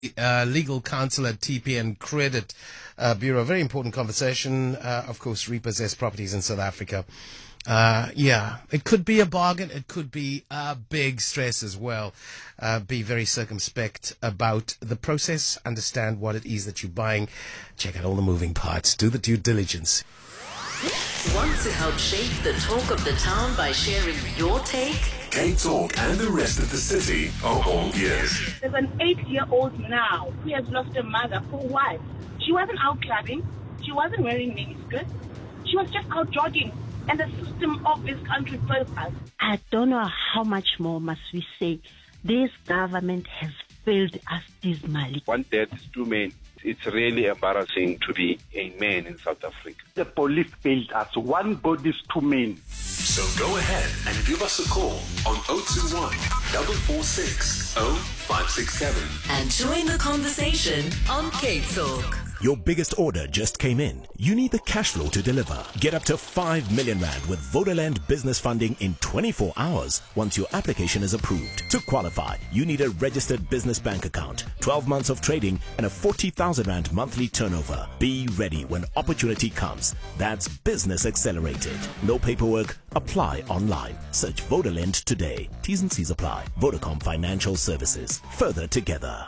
legal counsel at TPN Credit Bureau. Very important conversation. Of course, repossessed properties in South Africa. It could be a bargain. It could be a big stress as well. Be very circumspect about the process. Understand what it is that you're buying. Check out all the moving parts. Do the due diligence. Want to help shape the talk of the town by sharing your take? Cape Talk and the rest of the city are all ears. There's an 8-year-old now who has lost a mother. For what? She wasn't out clubbing. She wasn't wearing miniskirts. She was just out jogging. And the system of this country failed us. I don't know how much more must we say. This government has failed us dismally. One death, two men. It's really embarrassing to be a man in South Africa. The police failed us. One body is two men. So go ahead and give us a call on 021 446 0567. And join the conversation on Cape Talk. Your biggest order just came in. You need the cash flow to deliver. Get up to 5 million rand with Vodaland business funding in 24 hours once your application is approved. To qualify, you need a registered business bank account, 12 months of trading, and a 40,000 rand monthly turnover. Be ready when opportunity comes. That's Business Accelerated. No paperwork. Apply online. Search Vodaland today. T's and C's apply. Vodacom Financial Services. Further together.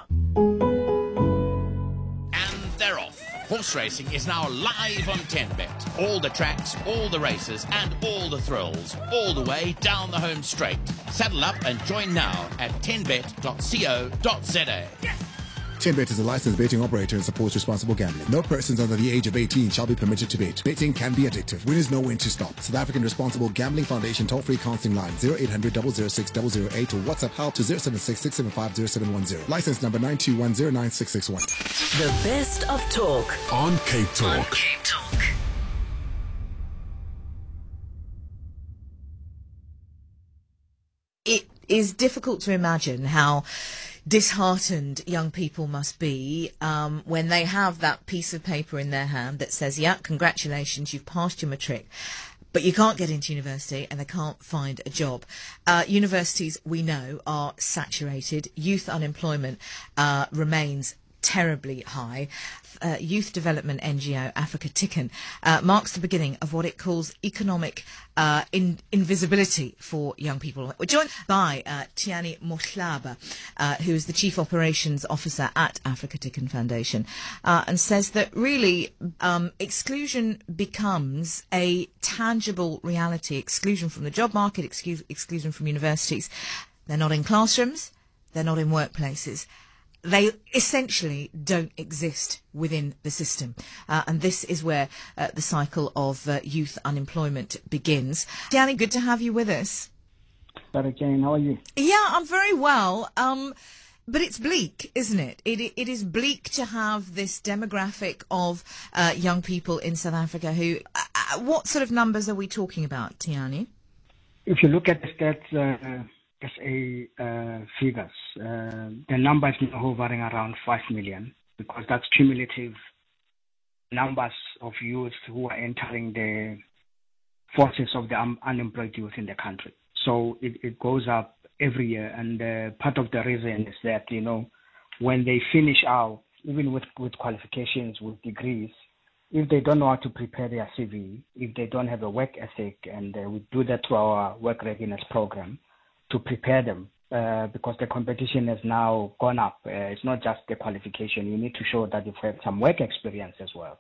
They're off. Horse racing is now live on 10Bet. All the tracks, all the races, and all the thrills, all the way down the home straight. Saddle up and join now at 10bet.co.za. 10Bet is a licensed betting operator and supports responsible gambling. No persons under the age of 18 shall be permitted to bet. Betting can be addictive. Winners know when to stop. South African Responsible Gambling Foundation toll-free counseling line 0800 006 008 or WhatsApp help to 076 675 0710. License number 921096661. The best of talk on Cape Talk. On Cape Talk. It is difficult to imagine how disheartened young people must be when they have that piece of paper in their hand that says, yeah, congratulations, you've passed your matric, but you can't get into university and they can't find a job. Universities, we know, are saturated. Youth unemployment remains terribly high. Youth development NGO Africa Ticken marks the beginning of what it calls economic invisibility for young people. We're joined by Tiani Mohlaba, who is the Chief Operations Officer at Africa Ticken Foundation, and says that really exclusion becomes a tangible reality. Exclusion from the job market, exclusion from universities. They're not in classrooms, they're not in workplaces. They essentially don't exist within the system. And this is where the cycle of youth unemployment begins. Danny, good to have you with us. Hello, Jane. How are you? Yeah, I'm very well. But it's bleak, isn't it? It is bleak to have this demographic of young people in South Africa who... what sort of numbers are we talking about, Tiani? If you look at the stats... SA figures, the number is now hovering around 5 million because that's cumulative numbers of youth who are entering the forces of the unemployed youth in the country. So it goes up every year, and part of the reason is that, you know, when they finish out, even with qualifications, with degrees, if they don't know how to prepare their CV, if they don't have a work ethic, and we do that through our work readiness program, to prepare them because the competition has now gone up. It's not just the qualification. You need to show that you've had some work experience as well.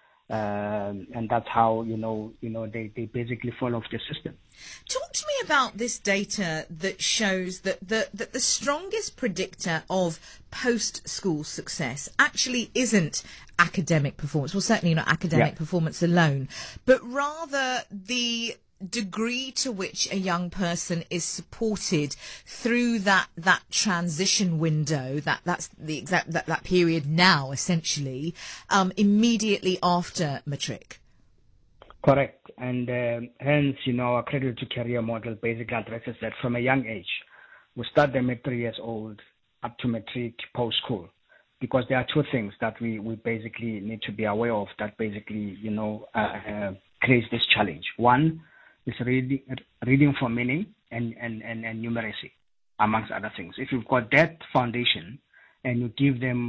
And that's how, they basically fall off the system. Talk to me about this data that shows that the strongest predictor of post-school success actually isn't academic performance. Well, certainly not academic performance alone, but rather the degree to which a young person is supported through that transition window, that's the exact that period now, essentially, immediately after matric. Correct, and hence, our credit to career model basically addresses that from a young age. We start them at 3 years old up to matric, post school, because there are two things that we basically need to be aware of that basically creates this challenge. One is reading for meaning and numeracy, amongst other things. If you've got that foundation, and you give them